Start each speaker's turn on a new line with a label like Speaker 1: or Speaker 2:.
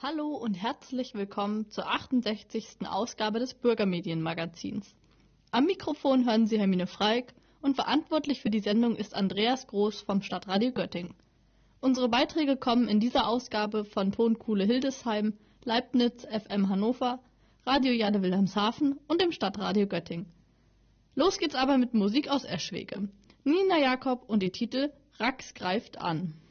Speaker 1: Hallo und herzlich willkommen zur 68. Ausgabe des Bürgermedienmagazins. Am Mikrofon hören Sie Hermine Freik und verantwortlich für die Sendung ist Andreas Groß vom Stadtradio Göttingen. Unsere Beiträge kommen in dieser Ausgabe von Tonkuhle Hildesheim, Leibniz FM Hannover, Radio Jade Wilhelmshaven und dem Stadtradio Göttingen. Los geht's aber mit Musik aus Eschwege. Nina Jakob und die Titel Rax greift an.